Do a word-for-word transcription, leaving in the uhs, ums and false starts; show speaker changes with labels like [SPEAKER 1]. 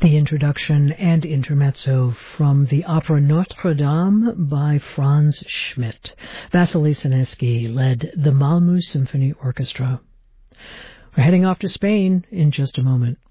[SPEAKER 1] The introduction and intermezzo from the opera Notre Dame by Franz Schmidt. Vasily Sineski led the Malmö Symphony Orchestra. We're heading off to Spain in just a moment.